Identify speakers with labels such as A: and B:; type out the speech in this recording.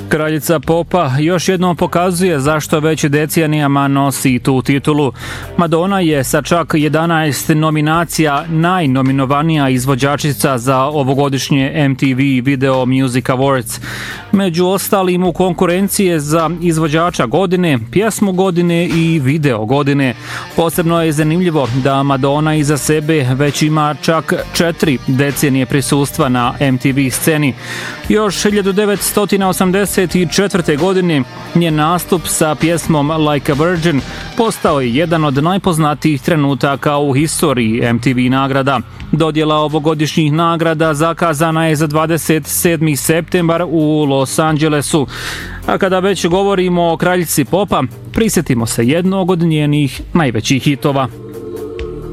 A: Kraljica popa još jednom pokazuje zašto već decenijama nosi tu titulu. Madonna je sa čak 11 nominacija najnominovanija izvođačica za ovogodišnje MTV Video Music Awards. Među ostalim u konkurencije za izvođača godine, pjesmu godine i video godine. Posebno je zanimljivo da Madonna iza sebe već ima čak 4 decenije prisustva na MTV sceni. Još 1984. godine njen nastup sa pjesmom Like a Virgin postao je jedan od najpoznatijih trenutaka u historiji MTV nagrada. Dodjela ovogodišnjih nagrada zakazana je za 27. septembar u Los Angelesu. A kada već govorimo o kraljici popa, prisjetimo se jednog od njenih najvećih hitova.